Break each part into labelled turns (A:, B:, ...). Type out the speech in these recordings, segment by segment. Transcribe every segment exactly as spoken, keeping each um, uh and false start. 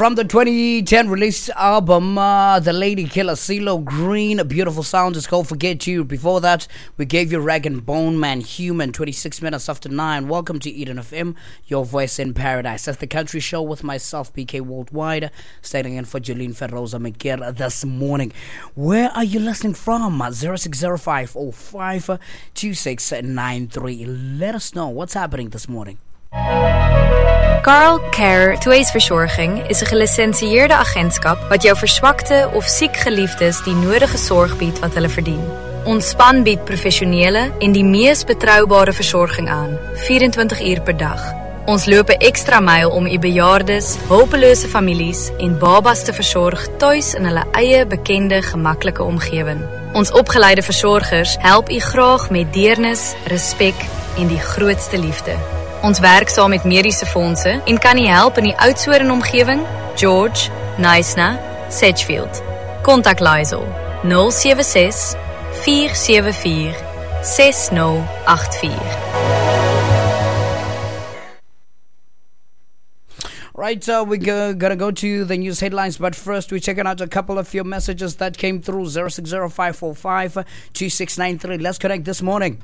A: From the twenty ten released album, uh, The Lady Killer, CeeLo Green, a beautiful sound is called Forget You. Before that, we gave you Rag and Bone Man Human, twenty-six minutes after nine. Welcome to Eden F M, your voice in paradise. That's the country show with myself, B K Worldwide, standing in for Jolene Ferroza McGill this morning. Where are you listening from? zero six zero five oh five two six nine three. Let us know what's happening this morning.
B: Carl Care Tweesverzorging is een gelicentieerde agentskap wat jou verzwakte of ziek geliefdes die nodige zorg biedt wat hulle verdien. Ons span biedt professionele en die mees betroubare verzorging aan, vierentwintig uur per dag. Ons loop 'n ekstra myl om u bejaardes, hulpelose families en babas te versorg tuis in hulle eie bekende, gemaklike omgewing. Ons opgeleide versorgers help u graag met deernis, respek en die grootste liefde. Ons werk saam met mediese fondse en kan u help in die Oudtshoorn omgewing, George, Knysna, Sedgefield. Kontak Lysel nul sewe ses vier sewe vier ses nul agt vier.
A: Right, uh, we're go- gonna go to the news headlines, but first we're checking out a couple of your messages that came through. zero six zero five four five two six nine three. Let's connect this morning.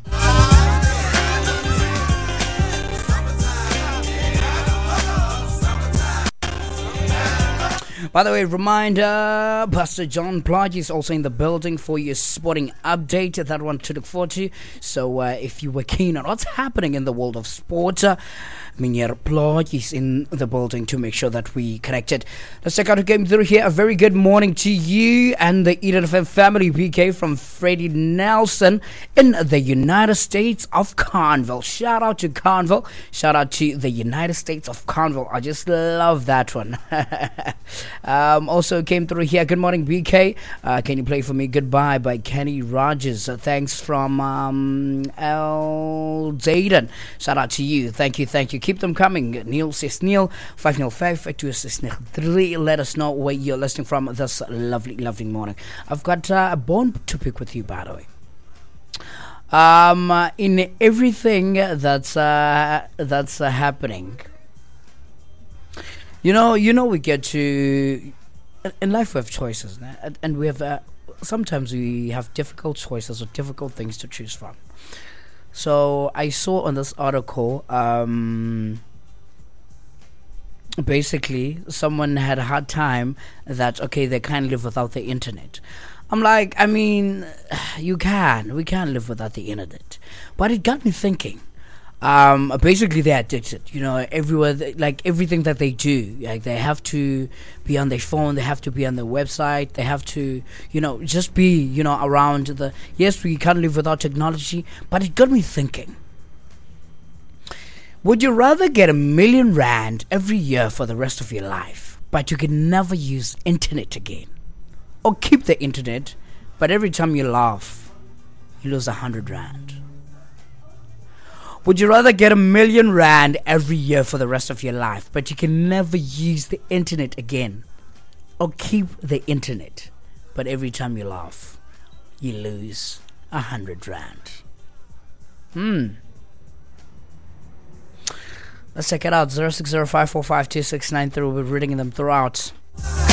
A: By the way, reminder, Pastor John Plodge is also in the building for your sporting update. That one to look forward to. So uh, if you were keen on what's happening in the world of sport, uh, Meneer Plodge is in the building to make sure that we connected. Let's check out who came through here. A very good morning to you and the Eden F M family. P K from Freddie Nelson in the United States of Conville. Shout out to Conville. Shout out to the United States of Conville. I just love that one. Um, also came through here. Good morning, B K. Uh, can you play for me Goodbye by Kenny Rogers? Uh, thanks from um, L. Zayden. Shout out to you. Thank you, thank you. Keep them coming. Neil says Neil. five zero five two six nine three. Let us know where you're listening from this lovely, lovely morning. I've got uh, a bone to pick with you, by the way. Um, uh, in everything that's uh, that's uh, happening. You know, you know, we get to, in life we have choices, and, and we have, uh, sometimes we have difficult choices or difficult things to choose from. So I saw on this article, um, basically someone had a hard time that, okay, they can't live without the internet. I'm like, I mean, you can, we can live without the internet. But it got me thinking. Um, basically they're addicted, you know, everywhere, they, like everything that they do, like they have to be on their phone, they have to be on their website, they have to, you know, just be, you know, around the, yes, we can't live without technology, but it got me thinking, would you rather get a million rand every year for the rest of your life, but you can never use internet again, or keep the internet, but every time you laugh, you lose a hundred rand? Would you rather get a million rand every year for the rest of your life, but you can never use the internet again? Or keep the internet, but every time you laugh, you lose a hundred rand? Hmm. Let's check it out. zero six zero five four five two six nine three. We'll be reading them throughout.